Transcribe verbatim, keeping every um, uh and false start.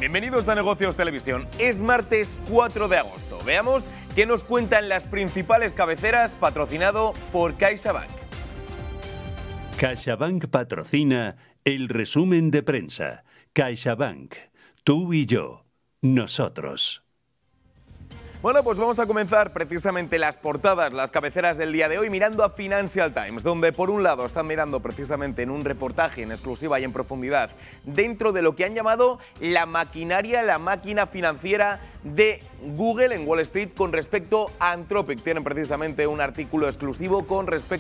Bienvenidos a Negocios Televisión. Es martes cuatro de agosto. Veamos qué nos cuentan las principales cabeceras, patrocinado por CaixaBank. CaixaBank patrocina el resumen de prensa. CaixaBank, tú y yo, nosotros. Bueno, pues vamos a comenzar precisamente las portadas, las cabeceras del día de hoy, mirando a Financial Times, donde por un lado están mirando precisamente en un reportaje en exclusiva y en profundidad dentro de lo que han llamado la maquinaria, la máquina financiera de Google en Wall Street con respecto a Anthropic. Tienen precisamente un artículo exclusivo con respecto